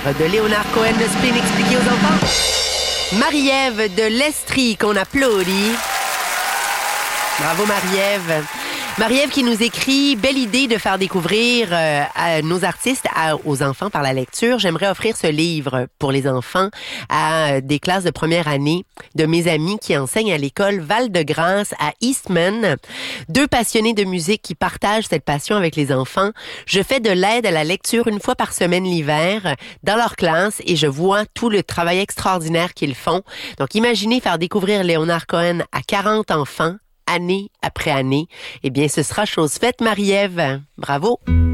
de Léonard Cohen, le spleen expliqué aux enfants. Marie-Ève de l'Estrie, qu'on applaudit. Bravo Marie-Ève. Marie-Ève qui nous écrit « Belle idée de faire découvrir à nos artistes aux enfants par la lecture. J'aimerais offrir ce livre pour les enfants à des classes de première année de mes amis qui enseignent à l'école Val-de-Grâce à Eastman. 2 passionnés de musique qui partagent cette passion avec les enfants. Je fais de l'aide à la lecture une fois par semaine l'hiver dans leur classe et je vois tout le travail extraordinaire qu'ils font. Donc imaginez faire découvrir Léonard Cohen à 40 enfants année après année, eh bien, ce sera chose faite, Marie-Ève. Bravo!